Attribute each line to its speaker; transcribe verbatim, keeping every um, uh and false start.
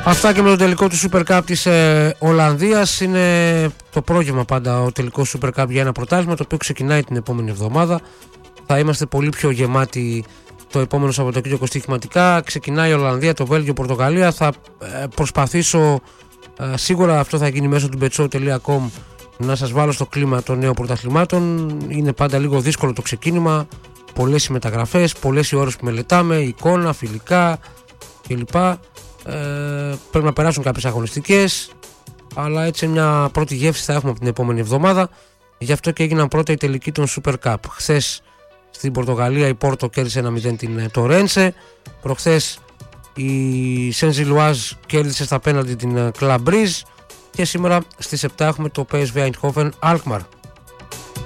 Speaker 1: Αυτά και με το τελικό του Super Cup της ε, Ολλανδίας. Είναι το πρόγευμα πάντα ο τελικός Super Cup για ένα πρωτάθλημα, το οποίο ξεκινάει την επόμενη εβδομάδα. Θα είμαστε πολύ πιο γεμάτοι το επόμενο Σαββατοκύριακο στοιχηματικά. Ξεκινάει η Ολλανδία, το Βέλγιο, Πορτογαλία. Θα ε, προσπαθήσω, ε, σίγουρα αυτό θα γίνει μέσω του μπετσό τελεία κομ, να σας βάλω στο κλίμα των νέων πρωταθλημάτων. Είναι πάντα λίγο δύσκολο το ξεκίνημα. Πολλές οι μεταγραφές, πολλές οι ώρες που μελετάμε, εικόνα, φιλικά κλπ. Ε, πρέπει να περάσουν κάποιες αγωνιστικές, αλλά έτσι μια πρώτη γεύση θα έχουμε από την επόμενη εβδομάδα. Γι' αυτό και έγιναν πρώτα οι τελικοί των Super Cup. Χθες στην Πορτογαλία η Πόρτο κέρδισε ένα μηδέν την Τορένσε. Προχθές η Σεν-Ζιλουάζ κέρδισε στα πέναλτι την Club Brugge. Και σήμερα στις επτά έχουμε το πι ες βι Eindhoven Alkmaar.